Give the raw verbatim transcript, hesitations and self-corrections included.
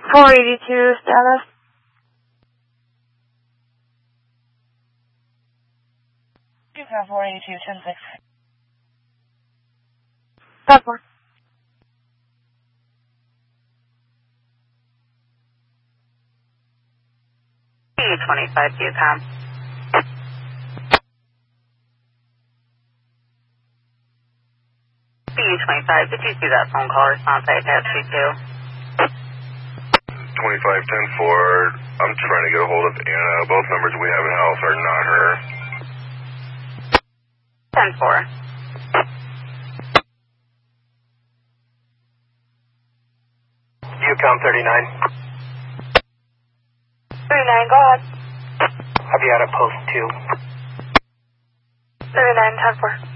four eighty-two status. two four eighty-two, ten six. That's one. B U twenty-five, do you come? B U twenty-five, did you see that phone call response I attached you to? twenty-five ten four, I'm trying to get a hold of Anna. Both numbers we have in house are not her. ten four. U COM thirty-nine. thirty-nine, go ahead. Have you had a post two? thirty-nine, ten four.